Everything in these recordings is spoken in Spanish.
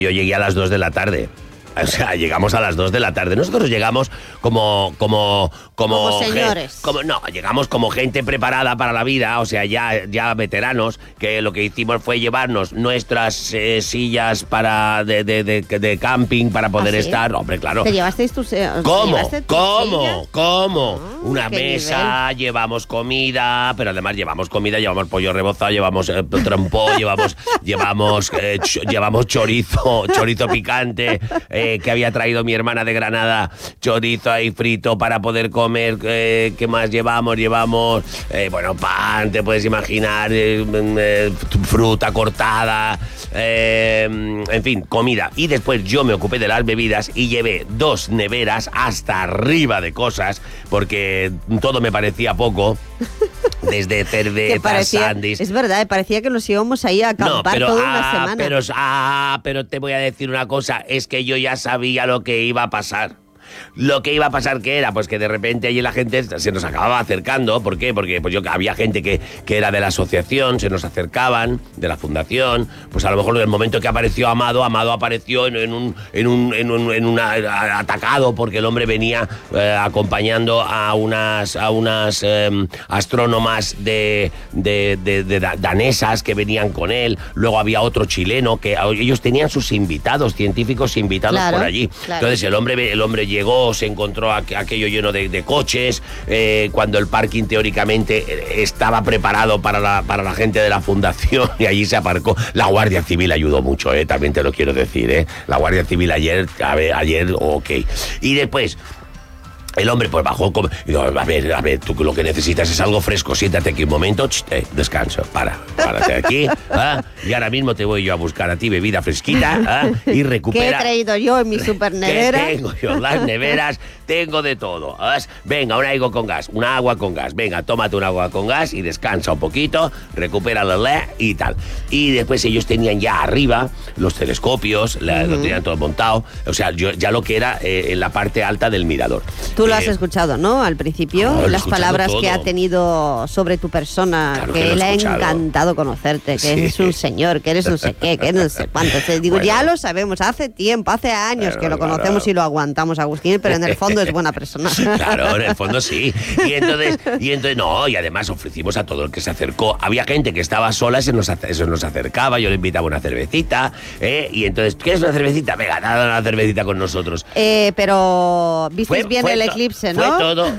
Yo llegué a las 2 de la tarde. O sea, llegamos a las 2 de la tarde. Nosotros llegamos como señores. Llegamos como gente preparada para la vida, o sea, ya veteranos, que lo que hicimos fue llevarnos nuestras sillas de camping para poder estar. Hombre, claro. ¿Te llevasteis tus ¿Cómo? Una qué mesa, nivel. llevamos comida, pero además llevamos comida, llevamos pollo rebozado, llevamos trompó, llevamos chorizo picante, que había traído mi hermana de Granada, chorizo ahí frito para poder comer. ¿Qué más llevamos? Llevamos, pan, te puedes imaginar, fruta cortada, en fin, comida. Y después yo me ocupé de las bebidas y llevé 2 neveras hasta arriba de cosas, porque todo me parecía poco. Desde cervezas, sándwiches. Es verdad, parecía que nos íbamos ahí a acampar toda una semana. Pero te voy a decir una cosa, es que yo ya sabía lo que iba a pasar. Lo que iba a pasar, ¿qué era? Pues que de repente allí la gente se nos acababa acercando. ¿Por qué? Porque pues había gente que era de la asociación, se nos acercaban, de la fundación. Pues a lo mejor en el momento que apareció Amado apareció en un atacado, porque el hombre venía acompañando a unas astrónomas de danesas que venían con él. Luego había otro chileno que ellos tenían sus científicos invitados, claro, por allí. Claro. Entonces el hombre llegó, se encontró aquello lleno de coches, cuando el parking teóricamente estaba preparado para la gente de la fundación, y allí se aparcó. La Guardia Civil ayudó mucho, también te lo quiero decir, la Guardia Civil ayer, ok. Y después el hombre pues bajó, digo, a ver, tú lo que necesitas es algo fresco, siéntate aquí un momento, descanso, párate aquí, y ahora mismo te voy yo a buscar a ti bebida fresquita, y recupera. ¿Qué he traído yo en mi super nevera? ¿Qué tengo yo? Las neveras, tengo de todo. Venga, un agua con gas, una agua con gas, venga, tómate un agua con gas y descansa un poquito, recupera la y tal. Y después ellos tenían ya arriba los telescopios, lo tenían todo montado, o sea, ya lo que era en la parte alta del mirador. Tú lo has escuchado, ¿no? Al principio, las palabras todo que ha tenido sobre tu persona, claro, que le ha encantado conocerte, que eres un señor, que eres no sé qué, que eres no sé cuánto. Te digo, ya lo sabemos, hace tiempo, hace años que lo conocemos y lo aguantamos, Agustín, pero en el fondo es buena persona. Claro, en el fondo sí. Y entonces no, y además ofrecimos a todo el que se acercó. Había gente que estaba sola, eso nos acercaba, yo le invitaba una cervecita, y entonces, ¿quieres una cervecita? Venga, dale una cervecita con nosotros. Pero visteis bien el eclipse, ¿no?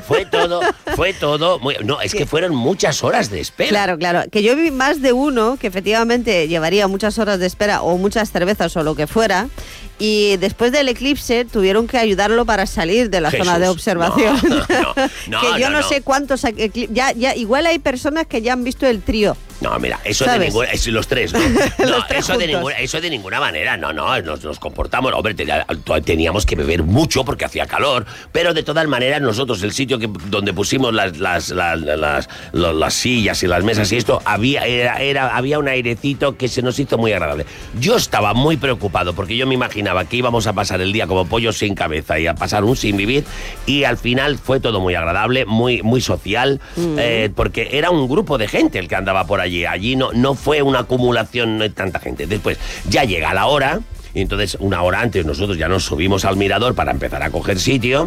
Fue todo. Es que fueron muchas horas de espera. Claro. Que yo vi más de uno que efectivamente llevaría muchas horas de espera o muchas cervezas o lo que fuera, y después del eclipse tuvieron que ayudarlo para salir de la zona de observación. Que yo no sé cuántos... Ya, igual hay personas que ya han visto el trío. No, mira, eso ¿sabes? de ninguna... los tres, ¿no? Los tres eso de ninguna manera. No, nos comportamos... Hombre, teníamos que beber mucho porque hacía calor, pero de todas maneras nosotros, el sitio donde pusimos las sillas y las mesas y esto, había un airecito que se nos hizo muy agradable. Yo estaba muy preocupado porque yo me imaginaba que íbamos a pasar el día como pollos sin cabeza y a pasar un sin vivir, y al final fue todo muy agradable, muy, muy social, porque era un grupo de gente el que andaba por allí. Allí no fue una acumulación de tanta gente. Después ya llega la hora, y entonces una hora antes nosotros ya nos subimos al mirador para empezar a coger sitio.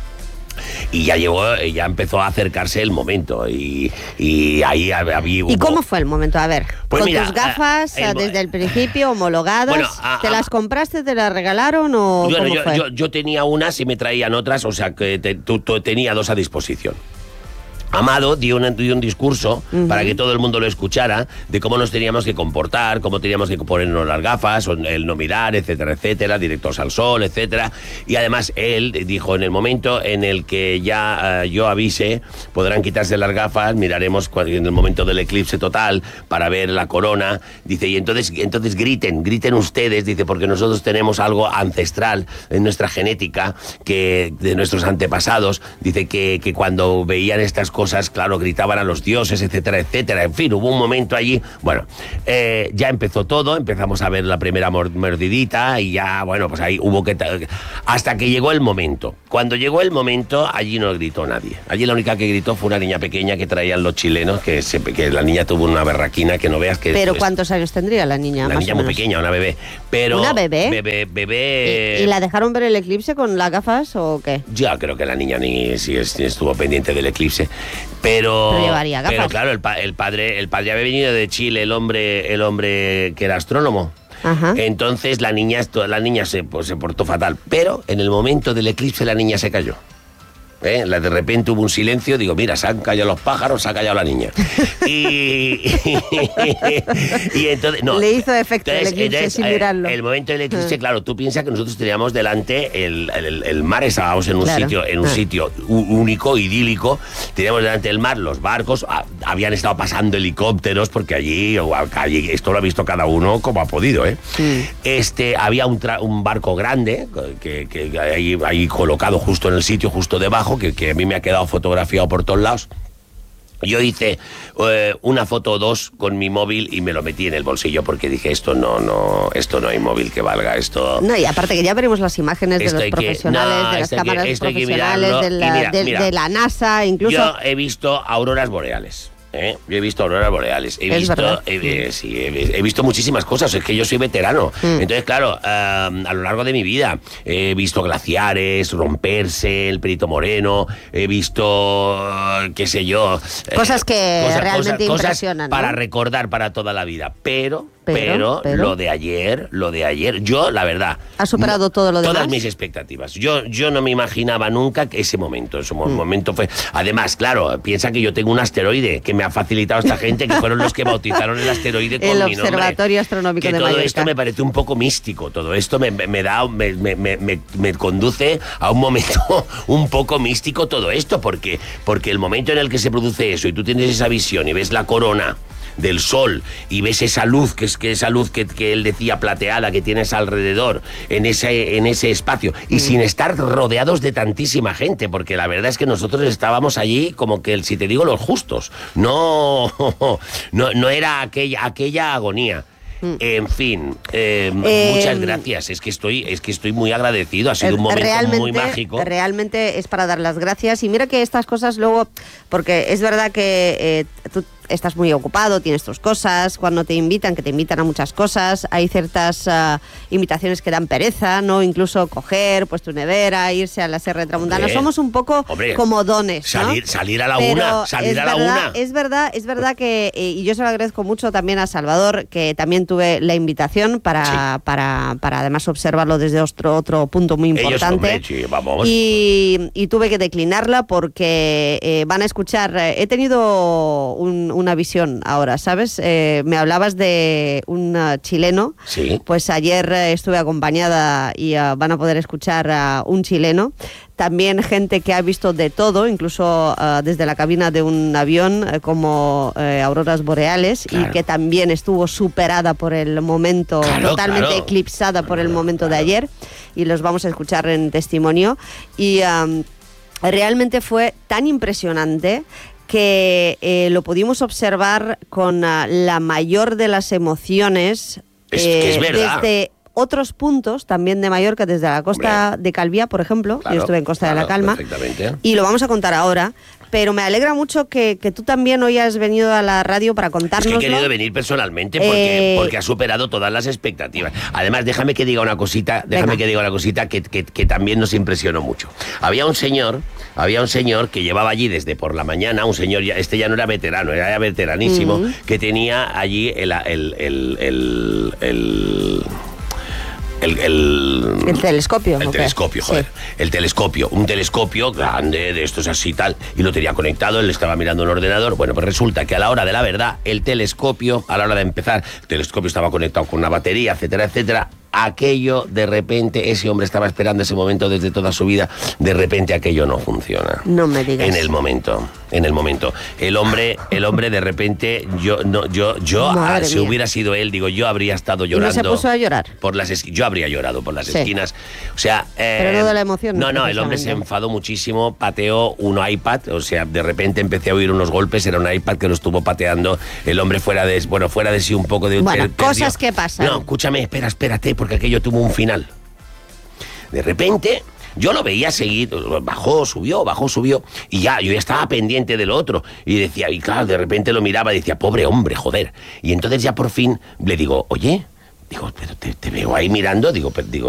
Y ya empezó a acercarse el momento, y ahí había... ¿Y cómo fue el momento? A ver, pues con mira, tus gafas desde el principio homologadas, ¿te las compraste, te las regalaron o cómo fue? Yo tenía unas y me traían otras, o sea que tenía 2 a disposición. Amado dio un discurso para que todo el mundo lo escuchara, de cómo nos teníamos que comportar, cómo teníamos que ponernos las gafas, el no mirar, etcétera, directos al sol, etcétera. Y además él dijo, en el momento en el que ya yo avise, podrán quitarse las gafas, miraremos en el momento del eclipse total para ver la corona. Dice, y entonces griten ustedes, dice, porque nosotros tenemos algo ancestral en nuestra genética, que de nuestros antepasados, dice que cuando veían estas cosas, cosas, claro, gritaban a los dioses, etcétera, etcétera. En fin, hubo un momento allí, bueno, ya empezó todo, empezamos a ver la primera mordidita y ya, bueno, pues ahí hubo que... Hasta que llegó el momento. Cuando llegó el momento, allí no gritó nadie. Allí la única que gritó fue una niña pequeña que traían los chilenos, que la niña tuvo una berraquina que no veas que... ¿Pero cuántos años tendría la niña? La niña muy pequeña, una bebé. Pero ¿una bebé? Bebé... ¿Y la dejaron ver el eclipse con las gafas o qué? Ya creo que la niña ni estuvo pendiente del eclipse. Pero llevaría gafas. Pero claro, el padre había venido de Chile, el hombre que era astrónomo. Ajá. Entonces la niña se portó fatal. Pero en el momento del eclipse la niña se cayó. De repente hubo un silencio, digo, mira, se han callado los pájaros, se ha callado la niña. Y entonces... No, le hizo efecto el eclipse sin mirarlo. El momento del eclipse, claro, tú piensas que nosotros teníamos delante el mar, estábamos en un sitio único, idílico, teníamos delante el mar, los barcos, habían estado pasando helicópteros, porque allí esto lo ha visto cada uno como ha podido, había un barco grande, que ahí colocado justo en el sitio, justo debajo, que a mí me ha quedado fotografiado por todos lados. Yo hice una foto o dos con mi móvil y me lo metí en el bolsillo porque dije, esto no hay móvil que valga esto. No, y aparte que ya veremos las imágenes de los profesionales, de las cámaras profesionales, de la NASA, incluso... Yo he visto auroras boreales. Yo he visto auroras boreales, he visto muchísimas cosas, es que yo soy veterano. Entonces, claro, a lo largo de mi vida he visto glaciares romperse, el Perito Moreno, he visto, qué sé yo, cosas que realmente impresionan, ¿no? Para recordar para toda la vida, pero lo de ayer, yo, la verdad... ¿Ha superado todo lo demás? Todas mis expectativas. Yo no me imaginaba nunca que ese momento fue... Además, claro, piensa que yo tengo un asteroide que me ha facilitado esta gente, que fueron los que bautizaron el asteroide con mi nombre. El Observatorio Astronómico de Mallorca. Todo esto me parece un poco místico, todo esto me conduce a un momento un poco místico todo esto, porque el momento en el que se produce eso y tú tienes esa visión y ves la corona del sol y ves esa luz, que él decía plateada, que tienes alrededor en ese espacio, y sin estar rodeados de tantísima gente, porque la verdad es que nosotros estábamos allí como que, si te digo, los justos, no era aquella agonía. En fin, muchas gracias. Es que estoy muy agradecido. Ha sido un momento muy mágico. Realmente es para dar las gracias. Y mira que estas cosas luego, porque es verdad que tú estás muy ocupado, tienes tus cosas, cuando que te invitan a muchas cosas, hay ciertas invitaciones que dan pereza, ¿no? Incluso coger, pues tu nevera, irse a la Serra de Tramuntana. Somos un poco comodones, ¿no? Salir a la una. Es verdad que, y yo se lo agradezco mucho también a Salvador, que también tuve la invitación para además observarlo desde otro punto muy importante. Vamos. Y tuve que declinarla porque van a escuchar, he tenido una visión ahora, ¿sabes? Me hablabas de un chileno. Sí. Pues ayer estuve acompañada y van a poder escuchar a un chileno. También gente que ha visto de todo, incluso desde la cabina de un avión, como auroras boreales, y que también estuvo superada por el momento, totalmente eclipsada por el momento de ayer, y los vamos a escuchar en testimonio. Y realmente fue tan impresionante que lo pudimos observar con la mayor de las emociones. Es verdad. Desde otros puntos también de Mallorca, desde la costa de Calviá, por ejemplo. Yo estuve en Costa de la Calma. Y lo vamos a contar ahora. Pero me alegra mucho que tú también hoy has venido a la radio para contárnoslo. Es que he querido venir personalmente porque ha superado todas las expectativas. Además, déjame que diga una cosita que también nos impresionó mucho. Había un señor que llevaba allí desde por la mañana, un señor, este ya no era veterano, era ya veteranísimo, que tenía allí el telescopio. El telescopio, joder. Sí. El telescopio, un telescopio grande, de estos así tal, y lo tenía conectado, él estaba mirando un ordenador. Bueno, pues resulta que a la hora de la verdad, el telescopio, a la hora de empezar, el telescopio estaba conectado con una batería, etcétera, etcétera. aquello de repente, ese hombre estaba esperando ese momento desde toda su vida, de repente aquello no funciona. No me digas. En el momento. El hombre de repente, si hubiera sido él, digo, yo habría estado llorando. ¿Y no se puso a llorar? Yo habría llorado por las esquinas. O sea... pero no de la emoción. No, el hombre se enfadó muchísimo, pateó un iPad, o sea, de repente empecé a oír unos golpes, era un iPad que lo estuvo pateando, el hombre fuera de sí un poco de... Bueno, cosas que pasan. No, escúchame, espérate, porque aquello tuvo un final. De repente... Yo lo veía seguir, bajó, subió, y yo ya estaba pendiente del otro. Y decía, y claro, de repente lo miraba y decía, pobre hombre, joder. Y entonces ya por fin le digo, oye, pero te veo ahí mirando, digo,